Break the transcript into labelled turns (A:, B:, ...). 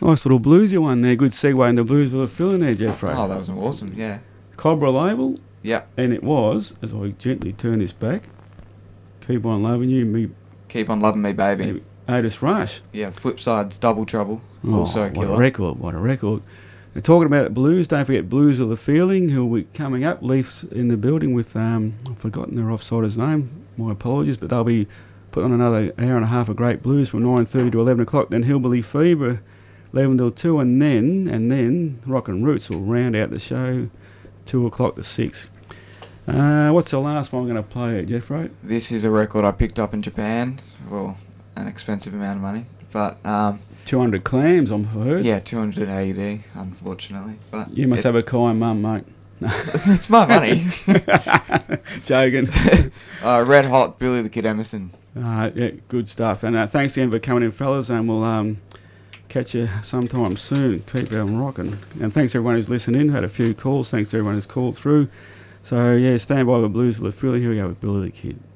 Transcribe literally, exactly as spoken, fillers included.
A: Nice little bluesy one there. Good segue into blues with a feeling there, Jeffrey.
B: Oh, that was awesome, yeah.
A: Cobra label.
B: Yeah.
A: And it was, as I gently turn this back, Keep On Loving You, me.
B: Keep On Loving Me, Baby.
A: Baby. Otis Rush.
B: Yeah, Flipside's Double Trouble.
A: Oh,
B: also a killer.
A: What a record, what a record. They're talking about blues. Don't forget Blues of the Feeling, who will be coming up. Leafs in the building with, um, I've forgotten their offsider's name. My apologies, but they'll be putting on another hour and a half of great blues from nine thirty to eleven o'clock. Then Hillbilly Fever, eleven till two, and then, and then Rock and Roots will round out the show, two o'clock to six. Uh, what's the last one I'm going to play, Jeffrey?
B: This is a record I picked up in Japan. Well, an expensive amount of money, but um,
A: two hundred clams, I've heard.
B: Yeah, two hundred A D, unfortunately. But
A: you must
B: it,
A: have a kind mum, mate.
B: It's my money.
A: Joking.
B: uh, Red Hot, Billy the Kid Emerson.
A: Uh, yeah, good stuff. And uh, thanks again for coming in, fellas, and we'll um, catch you sometime soon. Keep on rocking. And thanks everyone who's listened in. Had a few calls. Thanks to everyone who's called through. So, yeah, stand by with Blues of the Feeling. Here we go with Billy the Kid.